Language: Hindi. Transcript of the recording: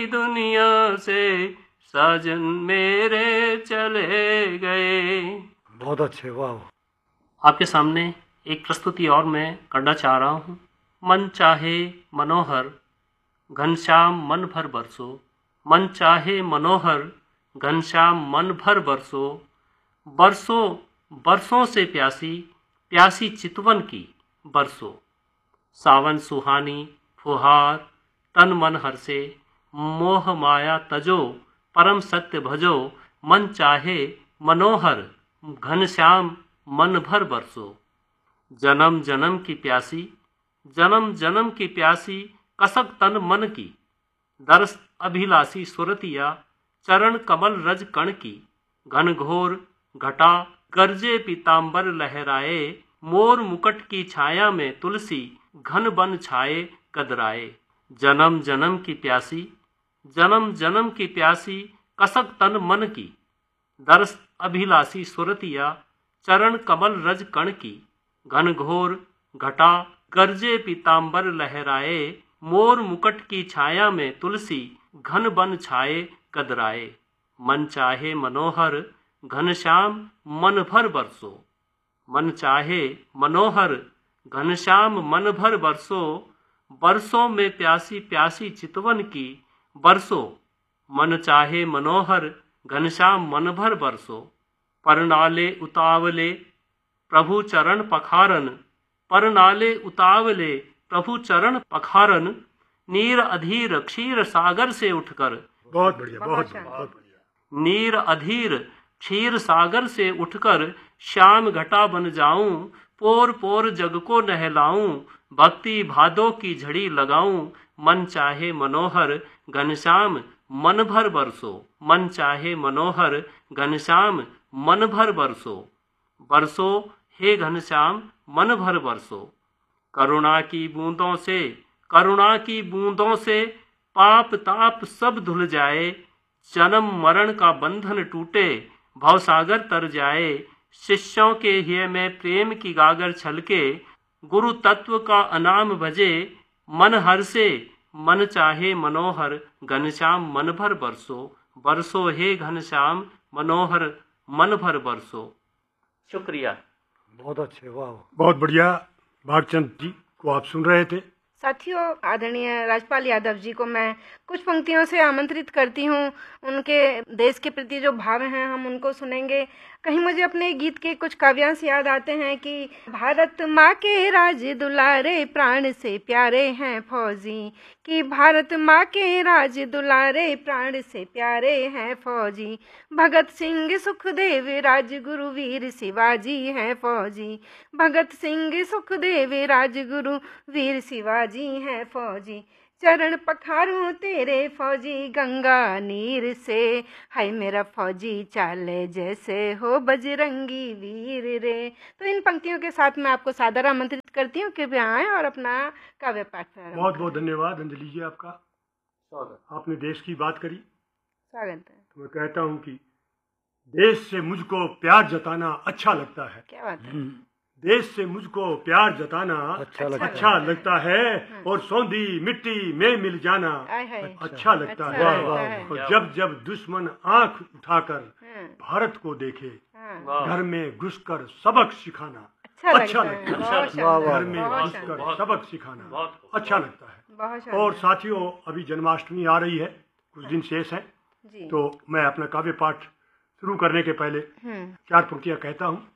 दुनिया से साजन मेरे चले गए। बहुत अच्छे, वाह। आपके सामने एक प्रस्तुति और मैं करना चाह रहा हूँ। मन चाहे मनोहर घनश्याम मन भर बरसो, मन चाहे मनोहर घनश्याम मन भर बरसो, बरसों बरसों से प्यासी प्यासी चितवन की बरसो, सावन सुहानी फुहार तन मन हर्षे, मोह माया तजो परम सत्य भजो, मन चाहे मनोहर घनश्याम मन भर बरसो। जन्म जन्म की प्यासी जन्म जन्म की प्यासी कसक तन मन की, दर्श अभिलाषी सुरतिया चरण कमल रज कण की, घन घोर घटा गरजे पीतांबर लहराए, मोर मुकुट की छाया में तुलसी घन बन छाए कदराए। जन्म जन्म की प्यासी जन्म जन्म की प्यासी कसक तन मन की, दर्श अभिलाषी सुरतिया चरण कमल रज कण की, घन घोर घटा गरजे पीतांबर लहराए, मोर मुकुट की छाया में तुलसी घन बन छाए कदराए। मन चाहे मनोहर घनश्याम मन भर बरसो, मन चाहे मनोहर घनश्याम मन भर बरसो, बरसों में प्यासी प्यासी चितवन की बरसो, मन चाहे मनोहर घनश्याम मन भर बरसो। परनाले उतावले प्रभु चरण पखारन, परनाले उतावले प्रभु चरण पखारन, नीर अधीर क्षीर सागर से उठकर, बहुत बढ़िया, बहुत बढ़िया। नीर अधीर क्षीर सागर से उठकर श्याम घटा बन जाऊं, पोर पोर जग को नहलाऊं, भक्ति भादों की झड़ी लगाऊं, मन चाहे मनोहर घनश्याम मन भर बरसो, मन चाहे मनोहर घनश्याम मन भर बरसो, बरसो हे घनश्याम मन भर बरसो। करुणा की बूंदों से करुणा की बूंदों से पाप ताप सब धुल जाए, जन्म मरण का बंधन टूटे भवसागर तर जाए, शिष्यों के हिय में प्रेम की गागर छलके, गुरु तत्व का अनाम भजे, मन हर्षे मन चाहे मनोहर घनश्याम मन भर बरसो, बरसो हे घनश्याम मनोहर मन भर बरसो। शुक्रिया। बहुत अच्छे, वाह, बहुत बढ़िया। भागचंद जी को आप सुन रहे थे। साथियों, आदरणीय राजपाल यादव जी को मैं कुछ पंक्तियों से आमंत्रित करती हूँ। उनके देश के प्रति जो भाव हैं हम उनको सुनेंगे। कहीं मुझे अपने गीत के कुछ काव्यांश याद आते हैं कि भारत माँ के राज दुलारे प्राण से प्यारे हैं फौजी, कि भारत माँ के राज दुलारे प्राण से प्यारे हैं फौजी, भगत सिंह सुखदेव राजगुरु वीर शिवाजी हैं फौजी, भगत सिंह सुखदेव राजगुरु वीर शिवाजी हैं फौजी, चरण पखारूं तेरे फौजी गंगा नीर से, हाय मेरा फौजी चाले जैसे हो बजरंगी वीर रे। तो इन पंक्तियों के साथ मैं आपको सादर आमंत्रित करती हूँ कि आएं और अपना काव्य पाठ करें। बहुत बहुत धन्यवाद अंजलि जी, आपका स्वागत। आपने देश की बात करी, स्वागत है। तो मैं कहता हूँ कि देश से मुझको प्यार जताना अच्छा लगता है। क्या बात है। देश से मुझको प्यार जताना अच्छा लगता है, और सौंधी मिट्टी में मिल जाना अच्छा लगता है। और जब जब दुश्मन आंख उठाकर भारत को देखे, घर में घुसकर सबक सिखाना अच्छा लगता है। घर में घुसकर सबक सिखाना अच्छा लगता है। और साथियों, अभी जन्माष्टमी आ रही है, कुछ दिन शेष है, तो मैं अपना काव्य पाठ शुरू करने के पहले 4 पंक्तियां कहता हूँ।